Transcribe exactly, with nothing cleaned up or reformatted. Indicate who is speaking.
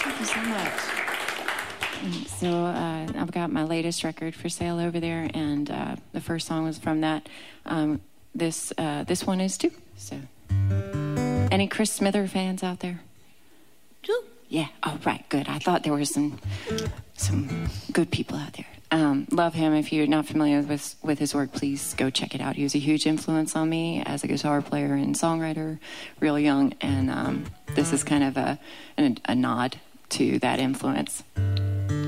Speaker 1: Thank you so much. And so uh, I've got my latest record for sale over there, and uh, the first song was from that. Um, this uh, this one is too. So, any Chris Smither fans out there?
Speaker 2: Too.
Speaker 1: Yeah. Oh, right. Good. I thought there were some some good people out there. Um, love him. If you're not familiar with with his work, please go check it out. He was a huge influence on me as a guitar player and songwriter, real young, and um, this is kind of a, a a nod to that influence.